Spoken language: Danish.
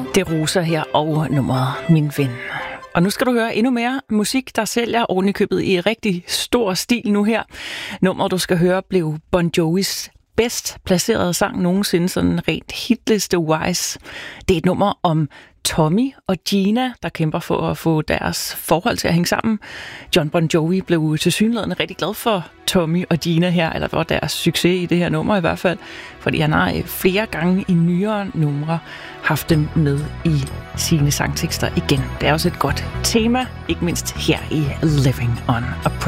Det Rosa her og nummeret Min Ven. Og nu skal du høre endnu mere musik, der sælger ovenikøbet i rigtig stor stil nu her. Nummeret, du skal høre, blev Bon Jovis bedst placerede sang nogensinde, sådan rent hitliste-wise. Det er et nummer om Tommy og Gina, der kæmper for at få deres forhold til at hænge sammen. Jon Bon Jovi blev tilsyneladende rigtig glad for Tommy og Gina her, eller for deres succes i det her nummer i hvert fald, fordi han har flere gange i nyere numre haft dem med i sine sangtekster igen. Det er også et godt tema, ikke mindst her i Living on a Prayer.